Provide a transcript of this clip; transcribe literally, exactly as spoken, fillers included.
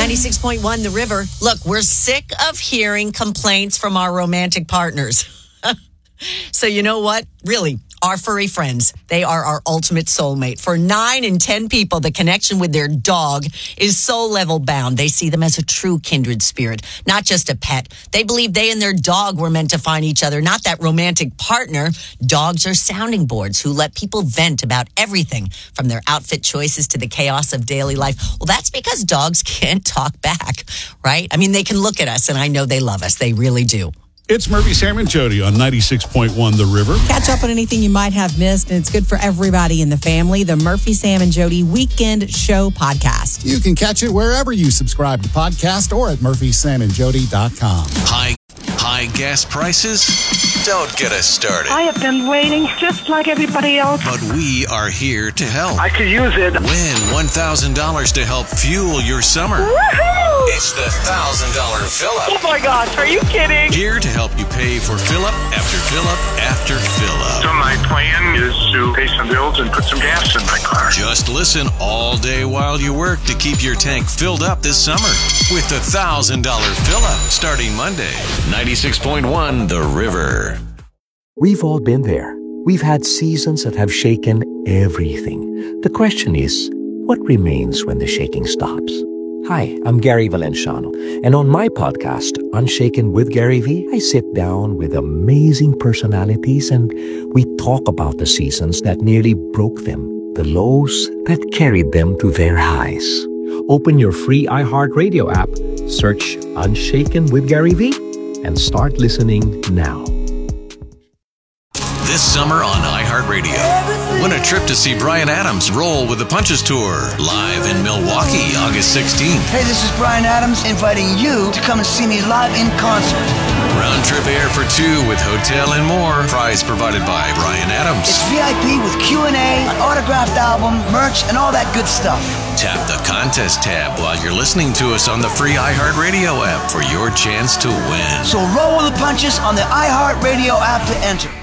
ninety-six point one The River. Look, we're sick of hearing complaints from our romantic partners. So you know what? Really, our furry friends, they are our ultimate soulmate. For nine in ten people, the connection with their dog is soul level bound. They see them as a true kindred spirit, not just a pet. They believe they and their dog were meant to find each other, not that romantic partner. Dogs are sounding boards who let people vent about everything from their outfit choices to the chaos of daily life. Well, that's because dogs can't talk back, right? I mean, they can look at us, and I know they love us. They really do. It's Murphy, Sam, and Jody on ninety-six point one The River. Catch up on anything you might have missed, and it's good for everybody in the family. The Murphy, Sam, and Jody Weekend Show podcast. You can catch it wherever you subscribe to podcast or at murphy sam and jody dot com. High, high gas prices? Don't get us started. I have been waiting just like everybody else. But we are here to help. I could use it. Win one thousand dollars to help fuel your summer. Woohoo! It's the one thousand dollars fill-up. Oh my gosh, are you kidding? Here to help you pay for fill-up after fill-up after fill-up. So my plan is to pay some bills and put some gas in my car. Just listen all day while you work to keep your tank filled up this summer with the one thousand dollars fill-up starting Monday. ninety-six point one The River. We've all been there. We've had seasons that have shaken everything. The question is, what remains when the shaking stops? Hi, I'm Gary Valenciano, and on my podcast, Unshaken with Gary V, I sit down with amazing personalities and we talk about the seasons that nearly broke them, the lows that carried them to their highs. Open your free iHeartRadio app, search Unshaken with Gary V, and start listening now. This summer on iHeartRadio, win a trip to see Bryan Adams roll with the Punches Tour live in Milwaukee, August sixteenth. Hey, this is Bryan Adams inviting you to come and see me live in concert. Round trip air for two with hotel and more. Prize provided by Bryan Adams. It's V I P with Q and A, an autographed album, merch, and all that good stuff. Tap the contest tab while you're listening to us on the free iHeartRadio app for your chance to win. So roll with the punches on the iHeartRadio app to enter.